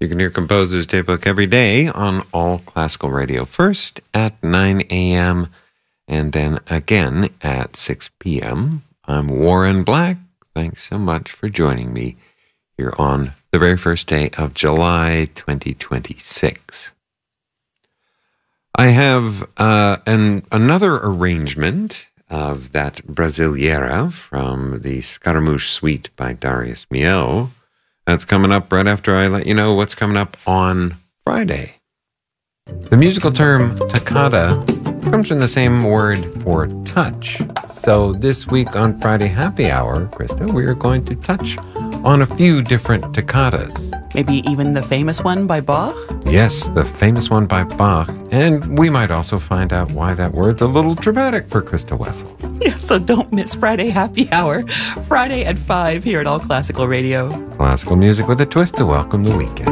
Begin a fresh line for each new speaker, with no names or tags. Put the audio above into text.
You can hear Composer's Daybook every day on All Classical Radio. First at 9 a.m. and then again at 6 p.m. I'm Warren Black. Thanks so much for joining me here on the very first day of July 2026. I have another arrangement of that Brasileira from the Scaramouche Suite by Darius Milhaud. That's coming up right after I let you know what's coming up on Friday. The musical term toccata comes from the same word for touch. So this week on Friday Happy Hour, Krista, we are going to touch on a few different toccatas.
Maybe even the famous one by Bach?
Yes, the famous one by Bach. And we might also find out why that word's a little dramatic for Krista Wessel.
Yeah, so don't miss Friday Happy Hour, Friday at 5 here at All Classical Radio.
Classical music with a twist to welcome the weekend.